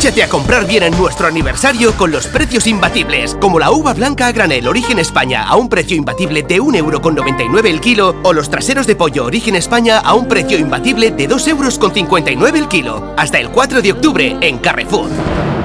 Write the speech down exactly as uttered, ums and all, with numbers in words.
Atrévete a comprar bien en nuestro aniversario con los precios imbatibles, como la uva blanca a granel Origen España a un precio imbatible de un euro con noventa y nueve el kilo, o los traseros de pollo Origen España a un precio imbatible de dos euros con cincuenta y nueve el kilo. Hasta el cuatro de octubre en Carrefour.